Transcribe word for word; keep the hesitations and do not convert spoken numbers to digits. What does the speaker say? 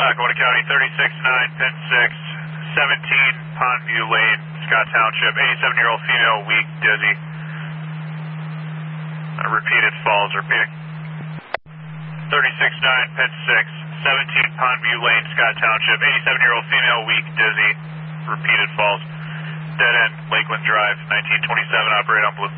Lackawanna County, thirty-six nine, pin six, seventeen Pondview Lane, Scott Township, eighty-seven-year-old female, weak, dizzy. Uh, repeated falls, repeating. thirty-six nine, pin six, seventeen Pondview Lane, Scott Township, eighty-seven-year-old female, weak, dizzy. Repeated falls. Dead end, Lakeland Drive, nineteen twenty-seven, operate on blue.